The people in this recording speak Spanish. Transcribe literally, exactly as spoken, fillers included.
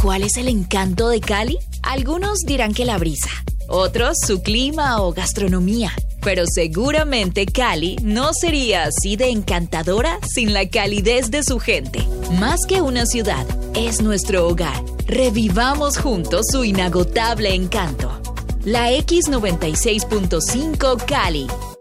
¿Cuál es el encanto de Cali? Algunos dirán que la brisa, otros su clima o gastronomía. Pero seguramente Cali no sería así de encantadora sin la calidez de su gente. Más que una ciudad, es nuestro hogar. Revivamos juntos su inagotable encanto. La X noventa y seis punto cinco Cali.